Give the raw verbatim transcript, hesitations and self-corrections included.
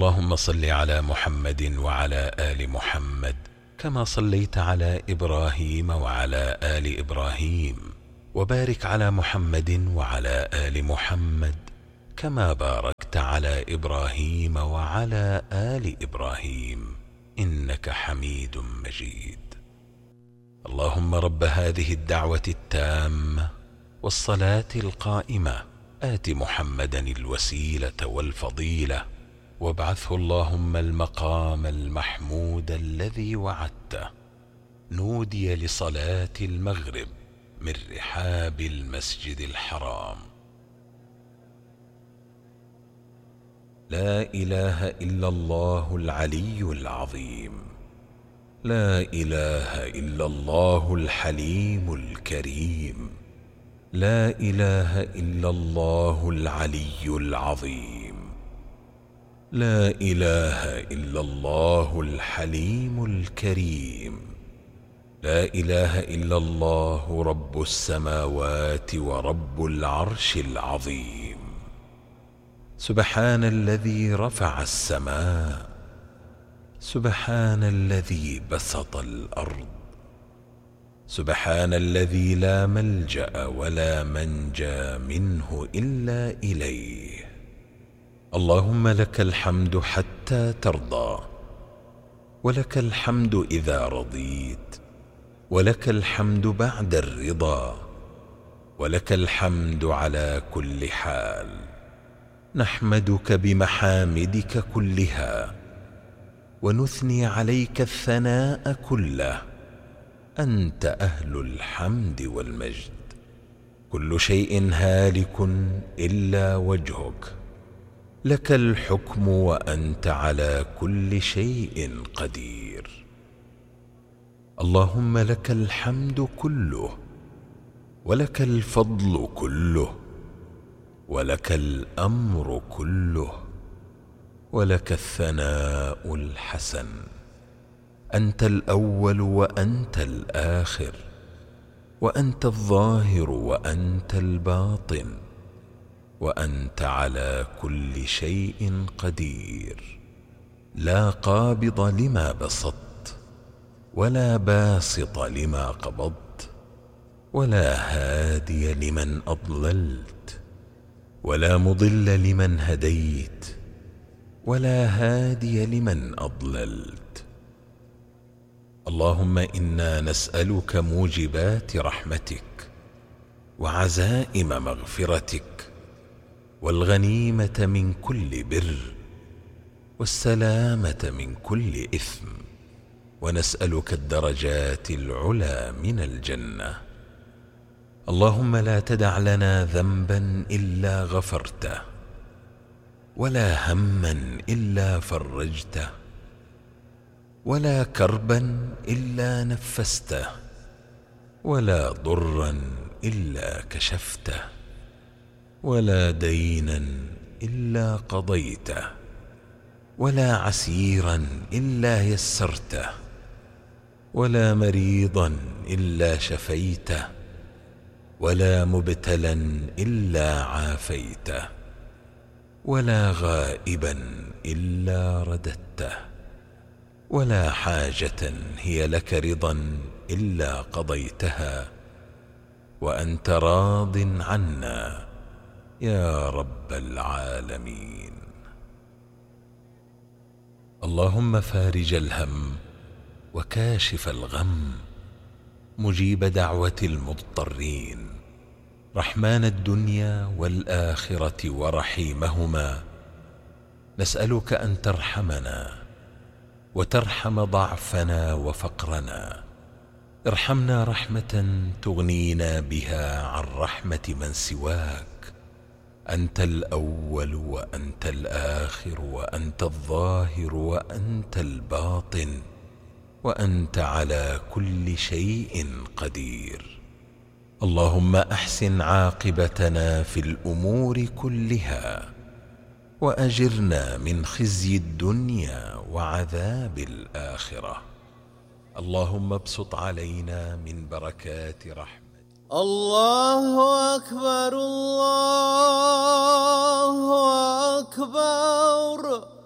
اللهم صل على محمد وعلى آل محمد كما صليت على إبراهيم وعلى آل إبراهيم، وبارك على محمد وعلى آل محمد كما باركت على إبراهيم وعلى آل إبراهيم إنك حميد مجيد. اللهم رب هذه الدعوة التامة والصلاة القائمة آت محمدا الوسيلة والفضيلة وابعثه اللهم المقام المحمود الذي وعدته. نودي لصلاة المغرب من رحاب المسجد الحرام. لا إله إلا الله العلي العظيم، لا إله إلا الله الحليم الكريم، لا إله إلا الله العلي العظيم، لا إله إلا الله الحليم الكريم، لا إله إلا الله رب السماوات ورب العرش العظيم. سبحان الذي رفع السماء، سبحان الذي بسط الأرض، سبحان الذي لا ملجأ ولا منجى منه إلا إليه. اللهم لك الحمد حتى ترضى، ولك الحمد إذا رضيت، ولك الحمد بعد الرضا، ولك الحمد على كل حال. نحمدك بمحامدك كلها ونثني عليك الثناء كله. أنت أهل الحمد والمجد. كل شيء هالك إلا وجهك، لك الحكم وأنت على كل شيء قدير. اللهم لك الحمد كله، ولك الفضل كله، ولك الأمر كله، ولك الثناء الحسن. أنت الأول وأنت الآخر، وأنت الظاهر وأنت الباطن، وأنت على كل شيء قدير. لا قابض لما بسطت، ولا باسط لما قبضت، ولا هادي لمن أضللت، ولا مضل لمن هديت، ولا هادي لمن أضللت. اللهم إنا نسألك موجبات رحمتك، وعزائم مغفرتك، والغنيمة من كل بر، والسلامة من كل إثم، ونسألك الدرجات العلى من الجنة. اللهم لا تدع لنا ذنبا إلا غفرته، ولا هما إلا فرجته، ولا كربا إلا نفسته، ولا ضرا إلا كشفته، ولا دينا إلا قضيته، ولا عسيرا إلا يسرته، ولا مريضا إلا شفيته، ولا مبتلا إلا عافيته، ولا غائبا إلا رددته، ولا حاجة هي لك رضا إلا قضيتها، وأنت راض عنا يا رب العالمين. اللهم فارج الهم وكاشف الغم، مجيب دعوة المضطرين، رحمن الدنيا والآخرة ورحيمهما، نسألك أن ترحمنا وترحم ضعفنا وفقرنا. ارحمنا رحمة تغنينا بها عن رحمة من سواك. أنت الأول وأنت الآخر وأنت الظاهر وأنت الباطن، وأنت على كل شيء قدير. اللهم أحسن عاقبتنا في الأمور كلها، وأجرنا من خزي الدنيا وعذاب الآخرة. اللهم ابسط علينا من بركات رحمتك. الله أكبر، الله أكبر.